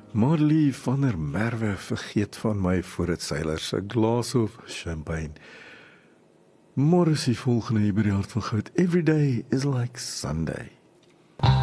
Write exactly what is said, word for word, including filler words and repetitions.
Marley van der Merwe vergeet van my voor het seilers 'n glas of champagne. Môre is die volgende hier by die Hart van Goud. Every day is like Sunday.